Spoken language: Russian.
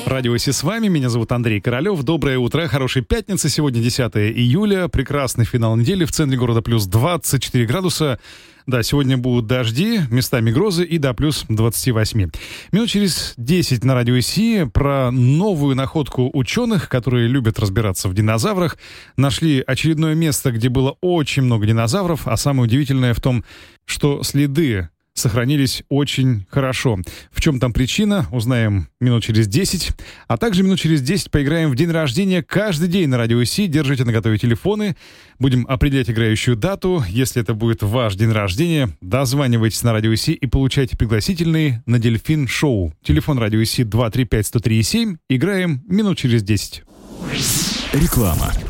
Радио Си с вами, меня зовут Андрей Королёв. Доброе утро, хорошей пятницы. Сегодня 10 июля, прекрасный финал недели. В центре города плюс 24 градуса. Да, сегодня будут дожди, местами грозы и до плюс 28. Минут через 10 на Радио Си про новую находку ученых, которые любят разбираться в динозаврах. Нашли очередное место, где было очень много динозавров, а самое удивительное в том, что следы сохранились очень хорошо. В чем там причина, узнаем минут через 10. А также минут через 10 поиграем в день рождения каждый день на Радио Си. Держите наготове телефоны. Будем определять играющую дату. Если это будет ваш день рождения, дозванивайтесь на Радио Си и получайте пригласительные на Дельфин Шоу. Телефон Радио Си 235-103-7. Играем минут через 10. Реклама.